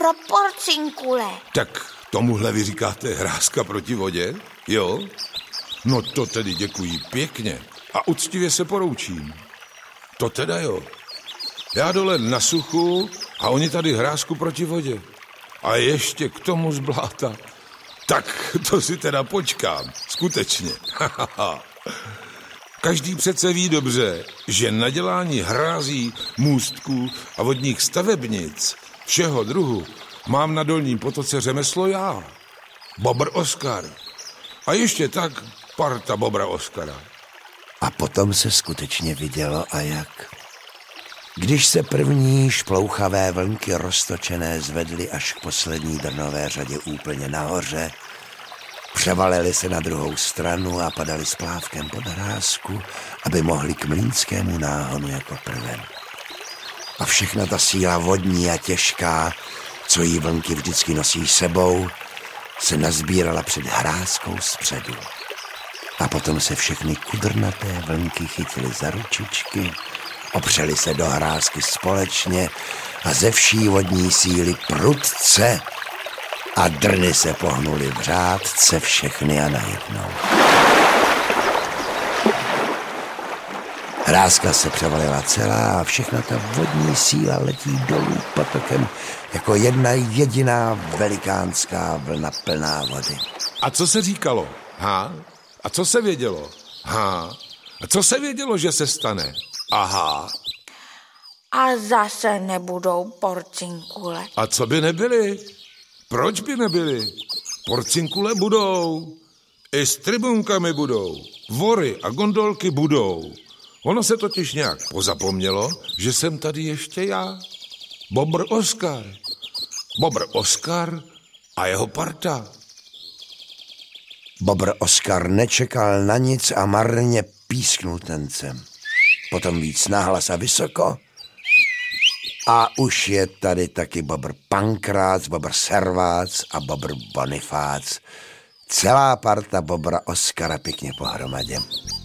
pro Porcinkule. Tak tomuhle vy říkáte hrázka proti vodě? Jo? No to tedy děkuji pěkně a uctivě se poroučím. To teda jo. Já dole na suchu a oni tady hrázku proti vodě. A ještě k tomu z bláta. Tak to si teda počkám, skutečně. Každý přece ví dobře, že na dělání hrází, můstků a vodních stavebnic všeho druhu mám na Dolním potoce řemeslo já, Bobr Oskar. A ještě tak parta Bobra Oskara. A potom se skutečně vidělo a jak. Když se první šplouchavé vlnky roztočené zvedly až k poslední drnové řadě úplně nahoře, převalili se na druhou stranu a padali splávkem pod hrázku, aby mohli k mlýnskému náhonu jako prven. A všechna ta síla vodní a těžká, co jí vlnky vždycky nosí sebou, se nazbírala před hrázkou zpředu. A potom se všechny kudrnaté vlnky chytily za ručičky, opřeli se do hrázky společně a ze vší vodní síly prudce a drny se pohnuly v řádce všechny a najednou. Hrázka se převalila celá a všechna ta vodní síla letí dolů potokem jako jedna jediná velikánská vlna plná vody. A co se říkalo? A co se vědělo? A co se vědělo, že se stane? Aha. A zase nebudou Porcinkule. A co by nebyly? Proč by nebyly? Porcinkule budou. I s tribunkami budou. Vory a gondolky budou. Ono se totiž nějak pozapomnělo, že jsem tady ještě já. Bobr Oskar. Bobr Oskar a jeho parta. Bobr Oskar nečekal na nic a marně písknul tencem. Potom víc nahlas a vysoko. A už je tady taky Bobr Pankrác, Bobr Servác a Bobr Bonifác. Celá parta Bobra Oskara pěkně pohromadě.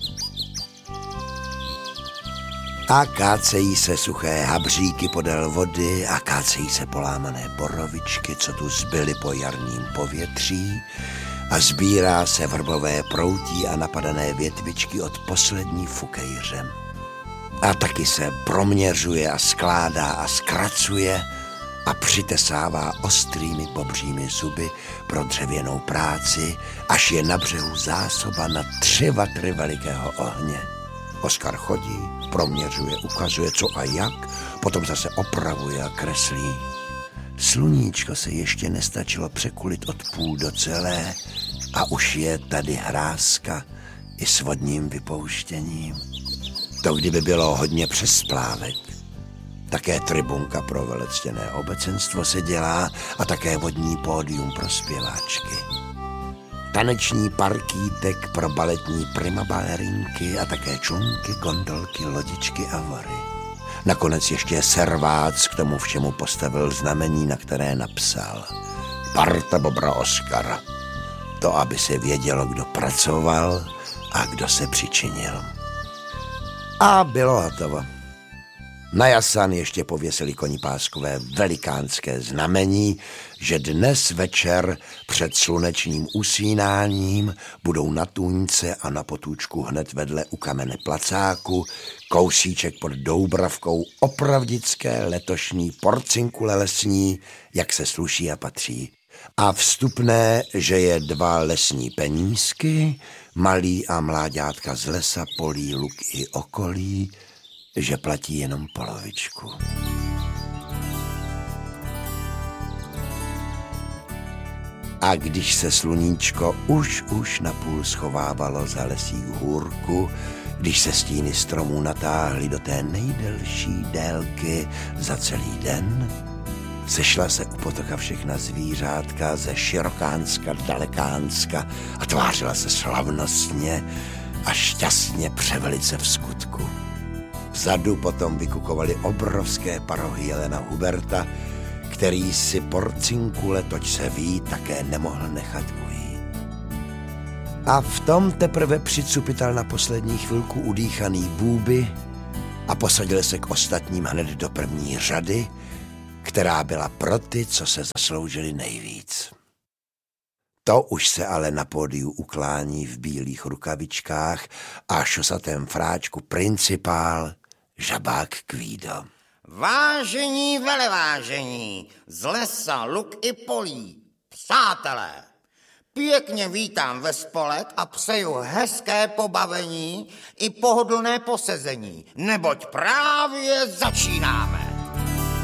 A kácejí se suché habříky podél vody a kácejí se polámané borovičky, co tu zbyly po jarním povětří, a sbírá se vrbové proutí a napadané větvičky od poslední fukejře. A taky se proměřuje a skládá a zkracuje a přitesává ostrými bobřími zuby pro dřevěnou práci, až je na břehu zásoba na 3 vatry velikého ohně. Oskar chodí, proměřuje, ukazuje co a jak, potom zase opravuje a kreslí. Sluníčko se ještě nestačilo překulit od půl do celé a už je tady hrázka i s vodním vypouštěním. To kdyby bylo hodně přes splávek. Také tribunka pro velectěné obecenstvo se dělá a také vodní pódium pro zpěváčky. Taneční parkítek pro baletní primabalerinky a také člunky, gondolky, lodičky a vory. Nakonec ještě Servác k tomu všemu postavil znamení, na které napsal Parta Bobra Oskara. To, aby se vědělo, kdo pracoval a kdo se přičinil. A bylo hotovo. Na jasan ještě pověsili konipáskové velikánské znamení, že dnes večer před slunečním usínáním budou na tůňce a na potůčku hned vedle u kamene placáku kousíček pod Doubravkou opravdické letošní Porcinkule lesní, jak se sluší a patří. A vstupné, že je 2 lesní penízky, malý a mláďátka z lesa, polí, luk i okolí, že platí jenom polovičku. A když se sluníčko už napůl schovávalo za lesí hůrku, když se stíny stromů natáhly do té nejdelší délky za celý den, sešla se u potoka všechna zvířátka ze Širokánska, Dalekánska a tvářila se slavnostně a šťastně převelice v skutku. Vzadu potom vykukovaly obrovské parohy jelena Huberta, který si Porcinkule, toť se ví, také nemohl nechat ujít. A v tom teprve přicupital na poslední chvilku udýchaný Bůby a posadil se k ostatním hned do první řady, která byla pro ty, co se zasloužili nejvíc. To už se ale na pódiu uklání v bílých rukavičkách a šosatém fráčku principál Žabák Kvído. Vážení velevážení, z lesa, luk i polí, přátelé, pěkně vítám ve spolek a přeju hezké pobavení i pohodlné posezení, neboť právě začínáme.